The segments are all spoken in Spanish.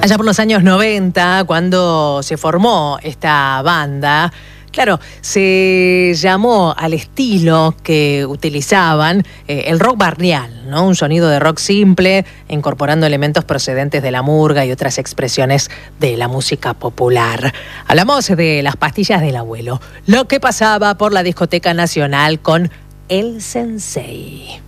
Allá por los años 90, cuando se formó esta banda, claro, se llamó al estilo que utilizaban el rock barrial, ¿no? Un sonido de rock simple, incorporando elementos procedentes de la murga y otras expresiones de la música popular. Hablamos de Las Pastillas del Abuelo, lo que pasaba por la Discoteca Nacional con El Sensei.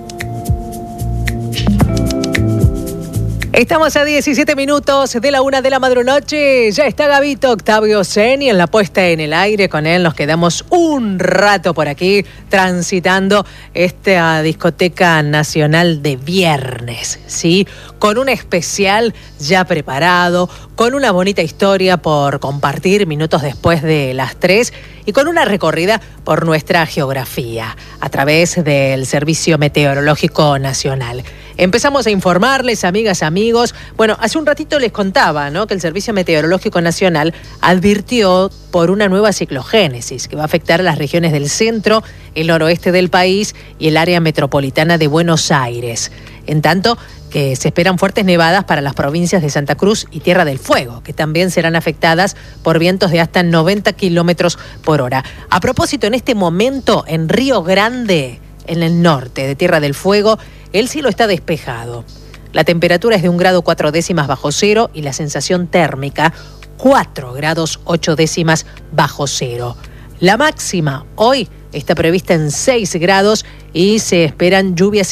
Estamos a 17 minutos de la 1 de la madrunoche. Ya está Gabito Octavio Seni en la puesta en el aire. Con él nos quedamos un rato por aquí transitando esta Discoteca Nacional de viernes, ¿sí? Con un especial ya preparado, con una bonita historia por compartir minutos después de las 3 y con una recorrida por nuestra geografía a través del Servicio Meteorológico Nacional. Empezamos a informarles, amigas, amigos. Bueno, hace un ratito les contaba, ¿no?, que el Servicio Meteorológico Nacional advirtió por una nueva ciclogénesis que va a afectar a las regiones del centro, el noroeste del país y el área metropolitana de Buenos Aires. En tanto que se esperan fuertes nevadas para las provincias de Santa Cruz y Tierra del Fuego, que también serán afectadas por vientos de hasta 90 kilómetros por hora. A propósito, en este momento en Río Grande, en el norte de Tierra del Fuego, el cielo está despejado. La temperatura es de 1 grado 4 décimas bajo cero y la sensación térmica 4 grados 8 décimas bajo cero. La máxima hoy está prevista en 6 grados y se esperan lluvias